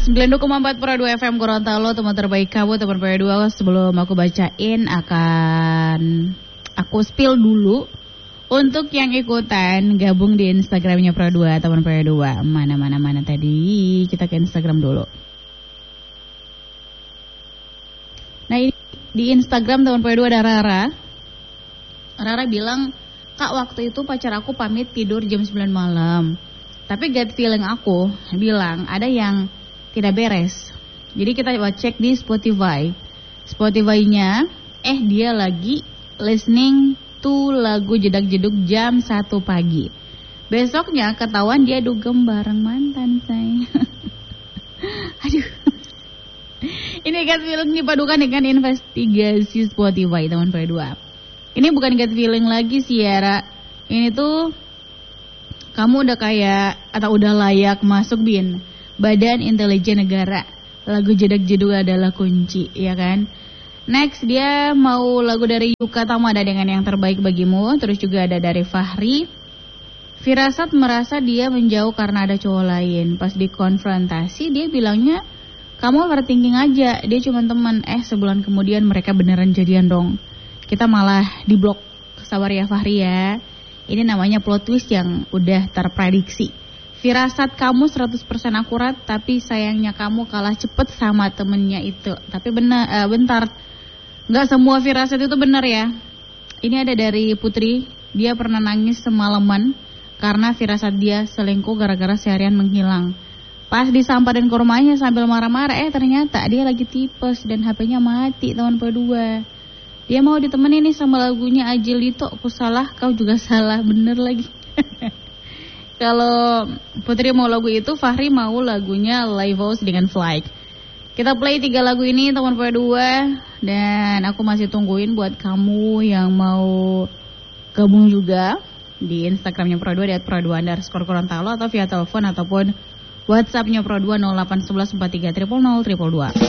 92,4 Pro 2 FM Gorontalo, teman terbaik kamu, teman Pro 2. Sebelum aku bacain akan aku spill dulu untuk yang ikutan gabung di Instagramnya Pro 2, teman Pro 2. Mana tadi, kita ke Instagram dulu. Nah ini di Instagram teman Pro 2 ada Rara. Rara bilang, Kak, waktu itu pacar aku pamit tidur jam 9 malam. Tapi gut feeling aku bilang ada yang tidak beres. Jadi kita coba cek di Spotify. Spotify-nya dia lagi listening to lagu jedak-jeduk jam 1 pagi. Besoknya ketahuan dia dugem bareng mantan saya. Aduh. Ini gut feeling dipadukan dengan investigasi Spotify, teman P2. Ini bukan gut feeling lagi sih ya, Ra. Ini tuh kamu udah kayak atau udah layak masuk BIN, Badan Intelijen Negara. Lagu jedak-jeduk adalah kunci, ya kan? Next dia mau lagu dari Yuka Tamada dengan Yang Terbaik Bagimu. Terus juga ada dari Fahri. Firasat merasa dia menjauh karena ada cowok lain. Pas dikonfrontasi dia bilangnya, kamu overthinking aja, dia cuma teman. Sebulan kemudian mereka beneran jadian dong. Kita malah diblok. Sabar ya Fahri ya. Ini namanya plot twist yang udah terprediksi. Firasat kamu 100% akurat, tapi sayangnya kamu kalah cepet sama temennya itu. Tapi bentar, gak semua firasat itu benar ya. Ini ada dari Putri, dia pernah nangis semalaman karena firasat dia selingkuh gara-gara seharian menghilang. Pas disamperin ke rumahnya sambil marah-marah, ternyata dia lagi tipes dan HP-nya mati, teman P2. Dia mau ditemenin nih sama lagunya Ajelito, aku salah, kau juga salah, bener lagi. Kalau Putri mau lagu itu, Fahri mau lagunya Live House dengan Flight. Kita play 3 lagu ini, teman P2. Dan aku masih tungguin buat kamu yang mau gabung juga di Instagramnya Pro2, @pro2_Gorontalo, atau via telepon ataupun WhatsAppnya Pro2 0811 43 000 022.